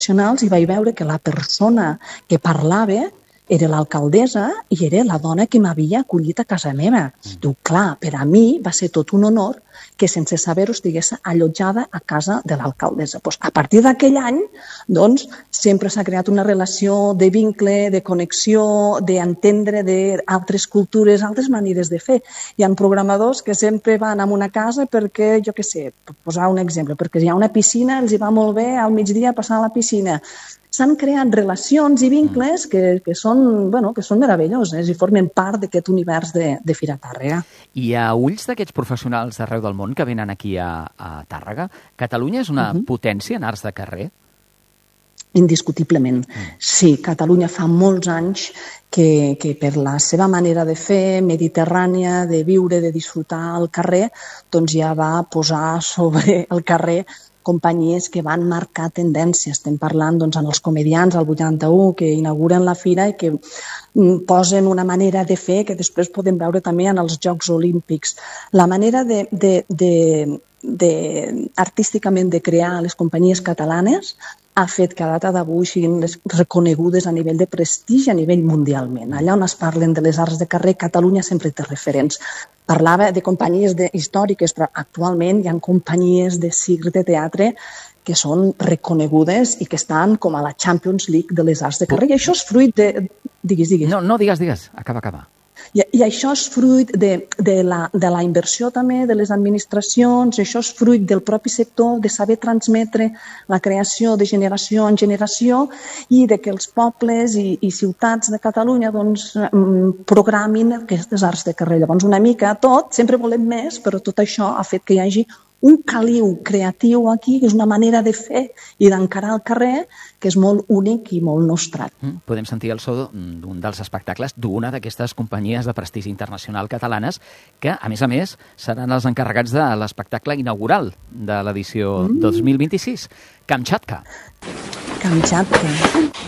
internacionals i vaig veure que la persona que parlava era l'alcaldessa i era la dona que m'havia acollit a casa meva. Diu, clar, per a mi va ser tot un honor que sense saber-ho estigués allotjada a casa de l'alcaldessa. A partir d'aquell any, doncs, sempre s'ha creat una relació de vincle, de connexió, d'entendre d'altres cultures, altres maneres de fer. Hi ha programadors que sempre van a una casa perquè, jo què sé, per posar un exemple, perquè hi ha una piscina, els hi va molt bé al migdia passar a la piscina. S'han creat relacions i vincles que són meravelloses i formen part d'aquest univers de Fira Tàrrega. I a ulls d'aquests professionals d'arreu del món que venen aquí a Tàrrega, Catalunya és una potència en arts de carrer? Indiscutiblement. Sí, Catalunya fa molts anys que per la seva manera de fer, mediterrània, de viure, de disfrutar al carrer, doncs ja va posar sobre el carrer companyies que van marcar tendències. Estem parlant en els comedians al 81 que inauguren la fira i que posen una manera de fer que després podem veure també en els Jocs Olímpics. La manera artísticament de crear les companyies catalanes ha fet que a data d'avui siguin reconegudes a nivell de prestigi a nivell mundialment. Allà on es parlen de les arts de carrer, Catalunya sempre té referents. Parlava de companyies històriques, però actualment hi ha companyies de circ, de teatre, que són reconegudes i que estan com a la Champions League de les arts de carrer. I això és fruit de... Digues. No, digues. Acaba. I això és fruit de la inversió també de les administracions, això és fruit del propi sector, de saber transmetre la creació de generació en generació i de que els pobles i ciutats de Catalunya programin aquestes arts de carrer. Llavors, una mica tot, sempre volem més, però tot això ha fet que hi hagi un caliu creatiu aquí, que és una manera de fer i d'encarar el carrer que és molt únic i molt nostrat. Podem sentir el so d'un dels espectacles d'una d'aquestes companyies de prestigi internacional catalanes que, a més, seran els encarregats de l'espectacle inaugural de l'edició 2026, Kamchatka. Kamchatka.